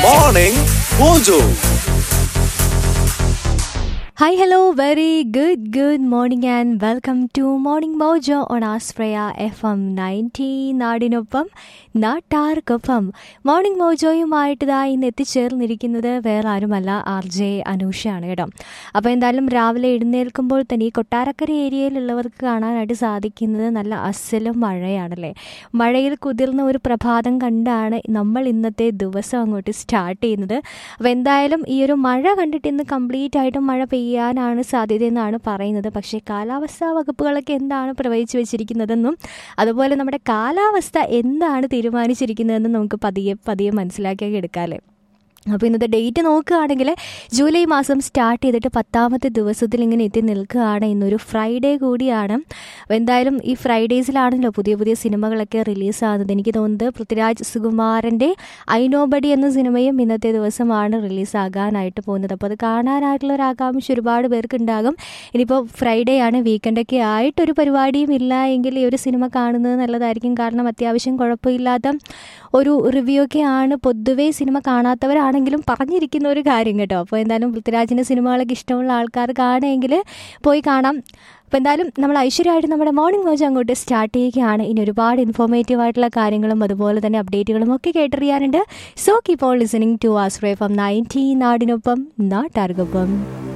Morning Mojo. Hi, hello, very good morning and welcome to Morning Mojo on Aspraya FM 90 നാടിനൊപ്പം നാട്ടാർക്കൊപ്പം. Morning മോജോയുമായിട്ട് ഇന്ന് എത്തിച്ചേർന്നിരിക്കുന്നത് വേറെ ആരുമല്ല, RJ അനൂഷയാണ് കേട്ടോ. അപ്പോൾ എന്തായാലും രാവിലെ എഴുന്നേൽക്കുമ്പോൾ തന്നെ ഈ കൊട്ടാരക്കര ഏരിയയിലുള്ളവർക്ക് കാണാനായിട്ട് സാധിക്കുന്നത് നല്ല അസലും മഴയാണല്ലേ. മഴയിൽ കുതിർന്ന ഒരു പ്രഭാതം കണ്ടാണ് നമ്മൾ ഇന്നത്തെ ദിവസം അങ്ങോട്ട് സ്റ്റാർട്ട് ചെയ്യുന്നത്. അപ്പോൾ എന്തായാലും ഈ ഒരു മഴ കണ്ടിട്ട് ഇന്ന് കംപ്ലീറ്റ് ആയിട്ടും മഴ പെയ്യാനാണ് സാധ്യതയെന്നാണ് പറയുന്നത്. പക്ഷേ കാലാവസ്ഥാ വകുപ്പുകളൊക്കെ എന്താണ് പ്രവചിച്ചു വെച്ചിരിക്കുന്നതെന്നും അതുപോലെ നമ്മുടെ കാലാവസ്ഥ എന്താണ് തീരുമാനിച്ചിരിക്കുന്നതെന്നും നമുക്ക് പതിയെ മനസ്സിലാക്കി എടുക്കാമല്ലേ. അപ്പോൾ ഇന്നത്തെ ഡേറ്റ് നോക്കുകയാണെങ്കിൽ ജൂലൈ മാസം സ്റ്റാർട്ട് ചെയ്തിട്ട് 10ാമത്തെ ദിവസത്തിൽ ഇങ്ങനെ എത്തി നിൽക്കുകയാണ്. ഇന്നൊരു ഫ്രൈഡേ കൂടിയാണ്. അപ്പോൾ എന്തായാലും ഈ ഫ്രൈഡേസിലാണല്ലോ പുതിയ സിനിമകളൊക്കെ റിലീസാകുന്നത്. എനിക്ക് തോന്നുന്നത് പൃഥ്വിരാജ് സുകുമാരൻ്റെ ഐ നോ ബഡി എന്ന സിനിമയും ഇന്നത്തെ ദിവസമാണ് റിലീസാകാനായിട്ട് പോകുന്നത്. അപ്പോൾ അത് കാണാനായിട്ടുള്ള ഒരു ആകാംക്ഷ ഒരുപാട് പേർക്ക് ഉണ്ടാകും. ഇനിയിപ്പോൾ ഫ്രൈഡേ ആണ്, വീക്കെൻഡൊക്കെ ആയിട്ടൊരു പരിപാടിയും ഇല്ല എങ്കിൽ ഈ ഒരു സിനിമ കാണുന്നത് നല്ലതായിരിക്കും. കാരണം അത്യാവശ്യം കുഴപ്പമില്ലാത്ത ഒരു റിവ്യൂ ഒക്കെയാണ് പൊതുവേ സിനിമ കാണാത്തവരാണെങ്കിലും പറഞ്ഞിരിക്കുന്ന ഒരു കാര്യം കേട്ടോ. അപ്പോൾ എന്തായാലും പൃഥ്വിരാജിൻ്റെ സിനിമകളൊക്കെ ഇഷ്ടമുള്ള ആൾക്കാർ കാണുമെങ്കിൽ പോയി കാണാം. അപ്പോൾ എന്തായാലും നമ്മൾ ഐശ്വര്യമായിട്ട് നമ്മുടെ മോർണിംഗ് മോജോ അങ്ങോട്ട് സ്റ്റാർട്ട് ചെയ്യുകയാണ്. ഇനി ഒരുപാട് ഇൻഫോർമേറ്റീവ് ആയിട്ടുള്ള കാര്യങ്ങളും അതുപോലെ തന്നെ അപ്ഡേറ്റുകളും ഒക്കെ കേട്ടറിയാനുണ്ട്. So keep on listening to ആസ്പ്രയ FM 90 നാടിനൊപ്പം നാട്ടാർക്കൊപ്പം.